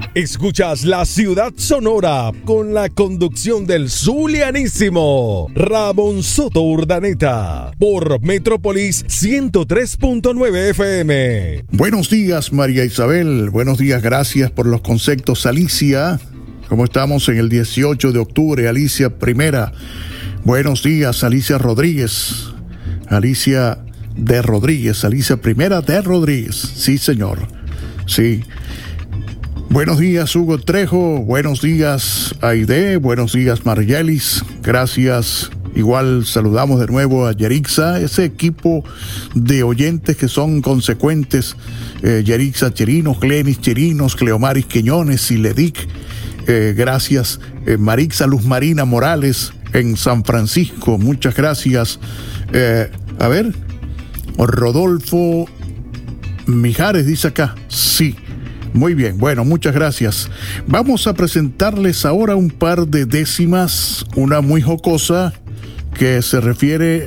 Escuchas La Ciudad Sonora con la conducción del zulianísimo Ramón Soto Urdaneta por Metrópolis 103.9 FM. Buenos días, María Isabel. Buenos días, gracias por los conceptos. Alicia, ¿cómo estamos en el 18 de octubre? Alicia Primera. Buenos días, Alicia Rodríguez. Alicia de Rodríguez. Alicia Primera de Rodríguez. Sí, señor. Sí. Buenos días, Hugo Trejo. Buenos días, Aide. Buenos días, Margelis. Gracias. Igual saludamos de nuevo a Yerixa, ese equipo de oyentes que son consecuentes. Yerixa Chirinos, Glenis Chirinos, Cleomaris Quiñones, Siledic. Gracias, Marixa Luz Marina Morales en San Francisco. Muchas gracias. A ver, Rodolfo Mijares dice acá. Sí. Muy bien, bueno, muchas gracias. Vamos a presentarles ahora un par de décimas, una muy jocosa que se refiere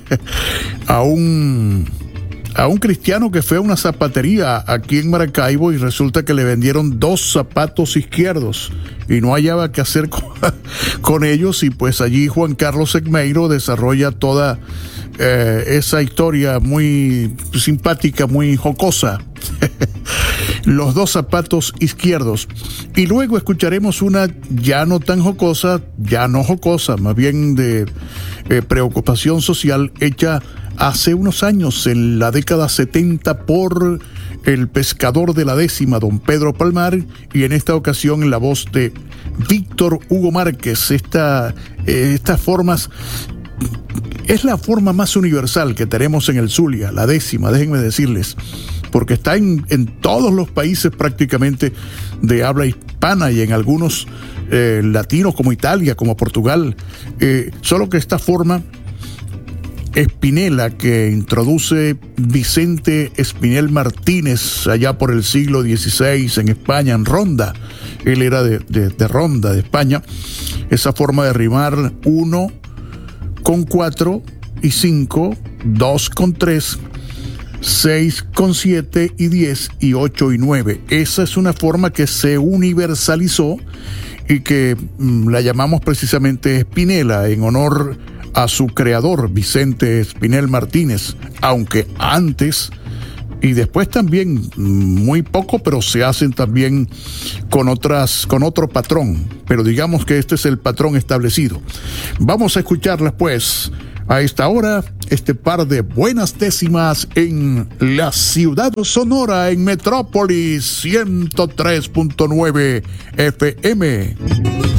a un cristiano que fue a una zapatería aquí en Maracaibo y resulta que le vendieron 2 zapatos izquierdos y no hallaba qué hacer con ellos, y pues allí Juan Carlos Segmeiro desarrolla toda esa historia muy simpática, muy jocosa. Los 2 zapatos izquierdos. Y luego escucharemos una ya no tan jocosa, más bien de preocupación social, hecha hace unos años, en la década 70, por el pescador de la décima, don Pedro Palmar, y en esta ocasión en la voz de Víctor Hugo Márquez. Estas formas es la forma más universal que tenemos en el Zulia, la décima, déjenme decirles, porque está en todos los países prácticamente de habla hispana y en algunos latinos como Italia, como Portugal, solo que esta forma Espinela que introduce Vicente Espinel Martínez allá por el siglo XVI en España, en Ronda. Él era de Ronda, de España. Esa forma de rimar 1 con 4 y 5, 2 con 3, 6 con 7 y 10 y 8 y 9. Esa es una forma que se universalizó y que la llamamos precisamente Espinela en honor a su creador, Vicente Espinel Martínez, aunque antes y después también muy poco, pero se hacen también con otro patrón, pero digamos que este es el patrón establecido. Vamos a escucharlas pues a esta hora, este par de buenas décimas en la Ciudad Sonora, en Metrópolis 103.9 FM.